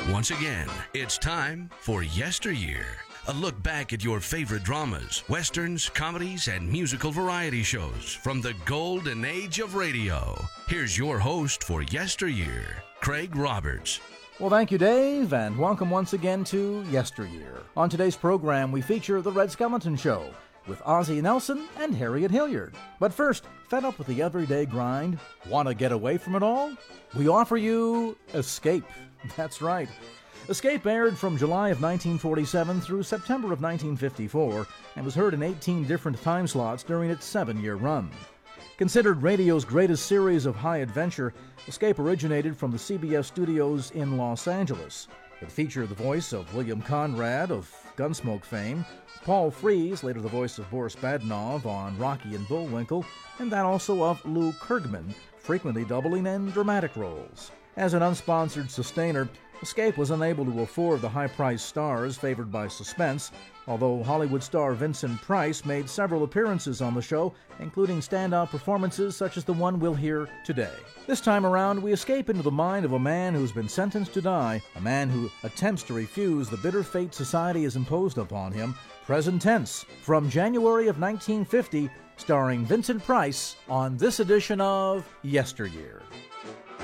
Once again, it's time for Yesteryear, a look back at your favorite dramas, westerns, comedies, and musical variety shows from the golden age of radio. Here's your host for Yesteryear, Craig Roberts. Well, thank you, Dave, and welcome once again to Yesteryear. On today's program, we feature The Red Skeleton Show with Ozzie Nelson and Harriet Hilliard. But first, fed up with the everyday grind? Want to get away from it all? We offer you Escape. That's right. Escape aired from July of 1947 through September of 1954 and was heard in 18 different time slots during its 7-year run. Considered radio's greatest series of high adventure, Escape originated from the CBS studios in Los Angeles. It featured the voice of William Conrad of Gunsmoke fame, Paul Frees, later the voice of Boris Badenov on Rocky and Bullwinkle, and that also of Lou Kergman, frequently doubling in dramatic roles. As an unsponsored sustainer, Escape was unable to afford the high-priced stars favored by Suspense, although Hollywood star Vincent Price made several appearances on the show, including standout performances such as the one we'll hear today. This time around, we escape into the mind of a man who's been sentenced to die, a man who attempts to refuse the bitter fate society has imposed upon him, present tense, from January of 1950, starring Vincent Price on this edition of Yesteryear.